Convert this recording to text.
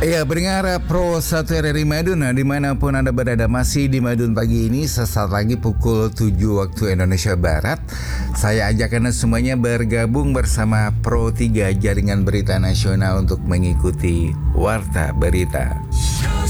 Iya, pendengar Pro 1 RRI Madun, dimanapun Anda berada, masih di Madun pagi ini. Sesaat lagi pukul 7 waktu Indonesia Barat, saya ajak Anda semuanya bergabung bersama Pro 3 Jaringan Berita Nasional untuk mengikuti Warta Berita.